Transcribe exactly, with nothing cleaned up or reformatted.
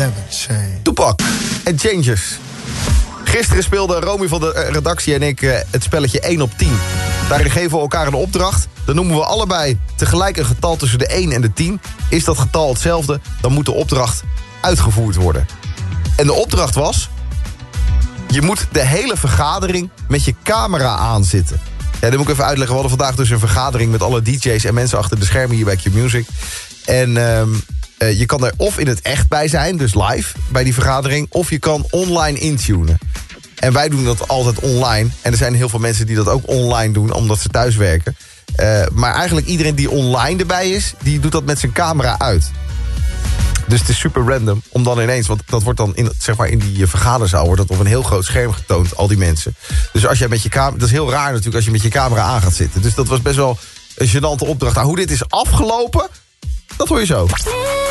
never change. Tupac en Changes. Gisteren speelden Romy van de redactie en ik uh, het spelletje één op tien. Daarin geven we elkaar een opdracht. Dan noemen we allebei tegelijk een getal tussen de één en de tien. Is dat getal hetzelfde, dan moet de opdracht uitgevoerd worden. En de opdracht was... je moet de hele vergadering met je camera aanzitten. Ja, dat moet ik even uitleggen. We hadden vandaag dus een vergadering met alle D J's en mensen achter de schermen hier bij Q-Music. En um, uh, je kan er of in het echt bij zijn, dus live bij die vergadering... of je kan online intunen. En wij doen dat altijd online. En er zijn heel veel mensen die dat ook online doen, omdat ze thuis werken. Uh, maar eigenlijk iedereen die online erbij is, die doet dat met zijn camera uit. Dus het is super random om dan ineens... want dat wordt dan in, zeg maar in die vergaderzaal... wordt dat op een heel groot scherm getoond, al die mensen. Dus als jij met je camera... dat is heel raar natuurlijk als je met je camera aan gaat zitten. Dus dat was best wel een gênante opdracht. Nou, hoe dit is afgelopen, dat hoor je zo.